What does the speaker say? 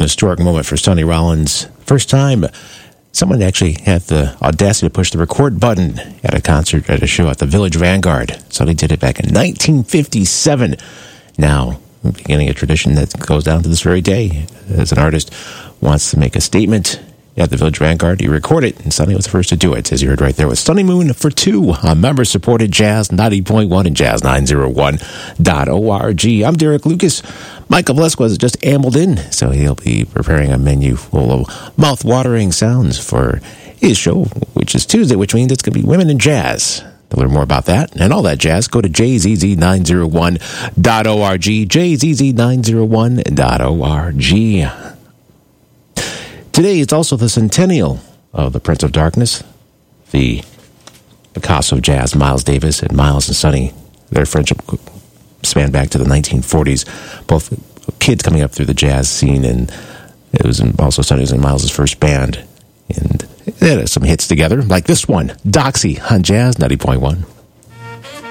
historic moment for Sonny Rollins. First time someone actually had the audacity to push the record button at a concert, at a show at the Village Vanguard. Sonny did it back in 1957. Now, beginning a tradition that goes down to this very day. As an artist wants to make a statement at the Village Vanguard, you record it, and Sonny was the first to do it, as you heard right there with Sonny Moon for Two on member-supported Jazz 90.1 and Jazz901.org. I'm Derek Lucas. Michael Velasquez just ambled in, so he'll be preparing a menu full of mouth-watering sounds for his show, which is Tuesday, which means it's going to be Women in Jazz. To learn more about that and all that jazz, go to jzz901.org, jzz901.org. Today, it's also the centennial of the Prince of Darkness, the Picasso of jazz, Miles Davis, and Miles and Sonny. Their friendship spanned back to the 1940s. Both kids coming up through the jazz scene, and it was also Sonny was in Miles' first band. And they had some hits together, like this one, Doxy on Jazz 90.1.